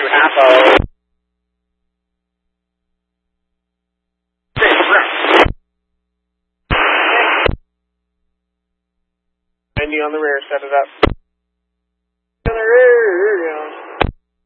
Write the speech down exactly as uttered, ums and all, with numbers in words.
Apo. ninety on the rear, set it up.